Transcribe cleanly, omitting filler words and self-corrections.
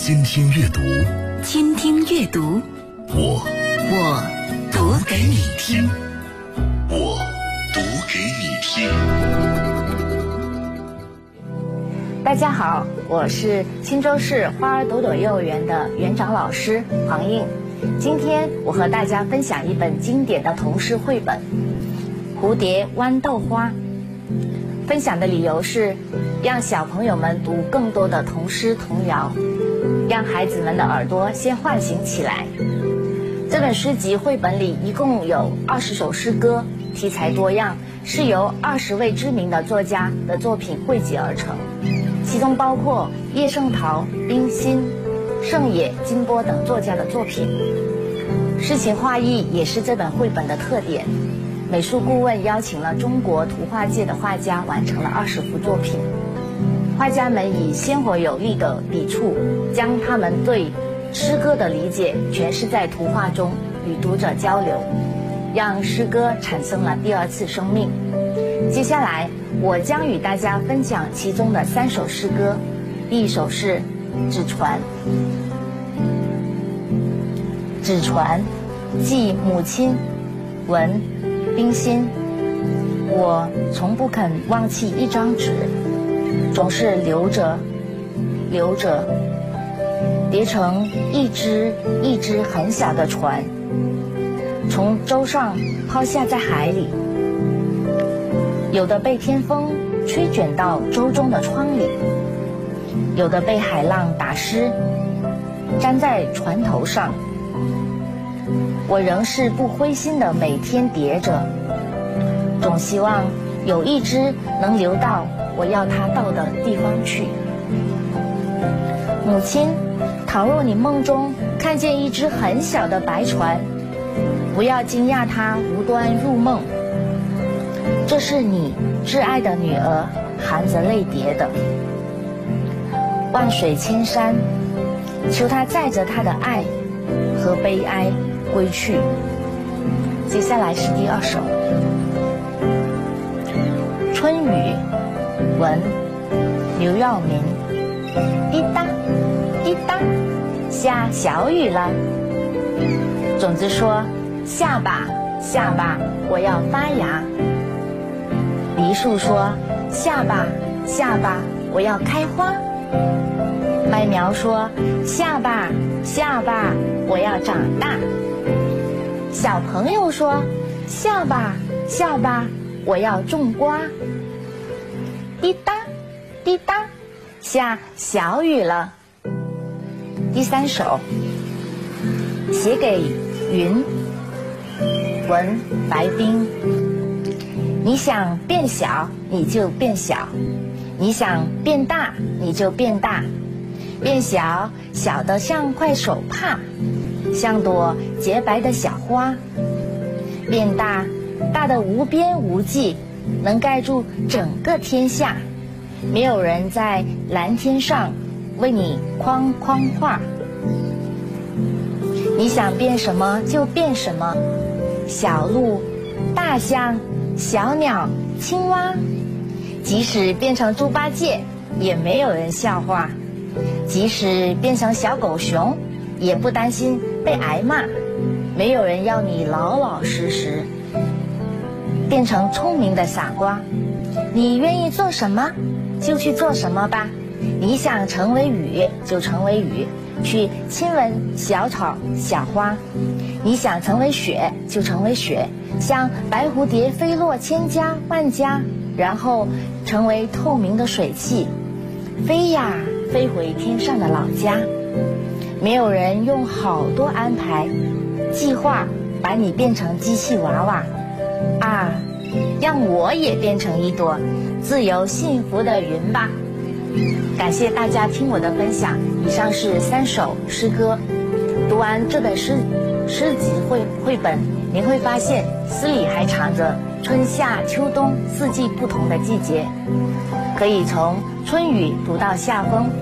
倾听阅读， 倾听阅读， 我读给你听。 我读给你听。 大家好，我是青州市花儿朵朵幼儿园的园长老师黄映。今天我和大家分享一本经典的童诗绘本《蝴蝶豌豆花》。分享的理由是让小朋友们读更多的童诗童谣，让孩子们的耳朵先唤醒起来。这本诗集绘本里一共有20首诗歌，题材多样，是由20位知名的作家的作品汇集而成，其中包括叶圣陶、冰心、盛野、金波等作家的作品。诗情画意也是这本绘本的特点。美术顾问邀请了中国图画界的画家，完成了20幅作品。画家们以鲜活有力的笔触，将他们对诗歌的理解诠释在图画中，与读者交流，让诗歌产生了第二次生命。接下来我将与大家分享其中的3首诗歌。第一首是《纸船》。纸船，即母亲，文冰心。我从不肯忘弃一张纸，总是留着，叠成一只一只很小的船，从舟上抛下在海里，有的被天风吹卷到舟中的窗里，有的被海浪打湿，粘在船头上。我仍是不灰心的每天叠着，总希望有一只能流到我要它到的地方去。母亲，倘若你梦中看见一只很小的白船，不要惊讶它无端入梦，这是你挚爱的女儿含着泪叠的。万水千山，求她载着她的爱和悲哀归去。接下来是第2首《春雨》，文刘耀明。滴答滴答，下小雨了。种子说：下吧下吧，我要发芽。梨树说：下吧下吧，我要开花。麦苗说：下吧下吧，我要长大。小朋友说：下吧下吧，我要种瓜。滴答滴答，下小雨了。第3首写给云，文白冰。你想变小你就变小，你想变大你就变大，变小小得像块手帕，像朵洁白的小花；变大大得无边无际，能盖住整个天下。没有人在蓝天上为你框框画。你想变什么就变什么，小鹿、大象、小鸟、青蛙，即使变成猪八戒也没有人笑话，即使变成小狗熊也不担心被挨骂。没有人要你老老实实，变成聪明的傻瓜。你愿意做什么就去做什么吧，你想成为雨就成为雨，去亲吻小草小花；你想成为雪就成为雪，像白蝴蝶飞落千家万家，然后成为透明的水汽，飞呀飞回天上的老家。没有人用好多安排计划把你变成机器娃娃啊，让我也变成一朵自由幸福的云吧。感谢大家听我的分享，以上是3首诗歌。读完这本诗集绘本，您会发现诗里还藏着春夏秋冬4季不同的季节，可以从春雨读到夏风，